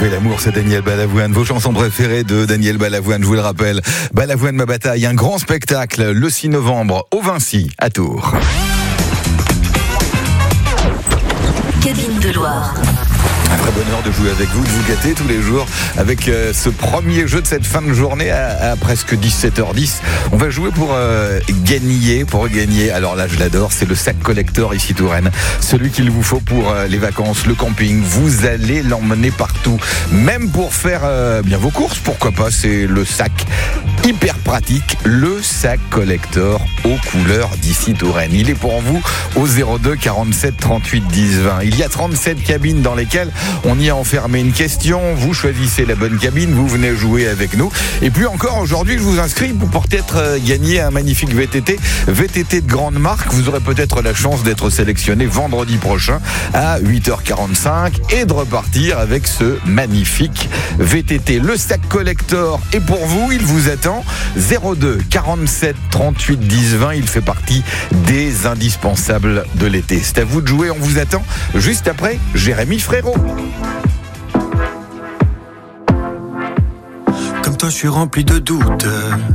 fait l'amour, c'est Daniel Balavoine. Vos chansons préférées de Daniel Balavoine, je vous le rappelle. Balavoine ma bataille, un grand spectacle le 6 novembre au Vinci, à Tours. Cabine de Loire. Un vrai bonheur de jouer avec vous, de vous gâter tous les jours avec ce premier jeu de cette fin de journée à presque 17h10. On va jouer pour gagner. Alors là, je l'adore, c'est le sac collector ici Touraine. Celui qu'il vous faut pour les vacances, le camping. Vous allez l'emmener partout, même pour faire bien vos courses. Pourquoi pas, c'est le sac hyper pratique, le sac collector aux couleurs d'ici Touraine. Il est pour vous au 02 47 38 10 20. Il y a 37 cabines dans lesquelles on y a enfermé une question. Vous choisissez la bonne cabine, vous venez jouer avec nous. Et puis encore aujourd'hui, je vous inscris pour peut-être gagner un magnifique VTT de grande marque. Vous aurez peut-être la chance d'être sélectionné vendredi prochain à 8h45 et de repartir avec ce magnifique VTT. Le sac collector est pour vous, il vous attend. 02 47 38 10 20. Il fait partie des indispensables de l'été. C'est à vous de jouer, on vous attend juste après Jérémy Frérot. Comme toi, je suis rempli de doutes.